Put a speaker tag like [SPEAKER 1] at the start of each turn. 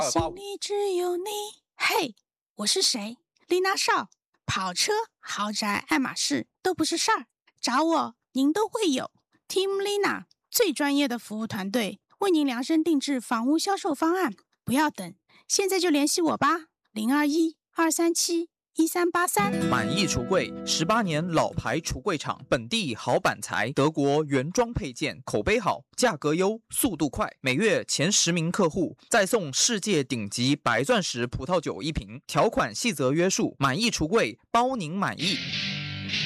[SPEAKER 1] 心里只有你。嘿，我是谁？丽娜少。跑车、豪宅、爱马仕都不是事儿，找我您都会有。Team Lina 最专业的服务团队，为您量身定制房屋销售方案。不要等，现在就联系我吧，0212371383。
[SPEAKER 2] 满意橱柜，18年老牌橱柜厂，本地好板材，德国原装配件，口碑好，价格优，速度快，每月前10名客户再送世界顶级白钻石葡萄酒1瓶，条款细则约束。满意橱柜，包您满意。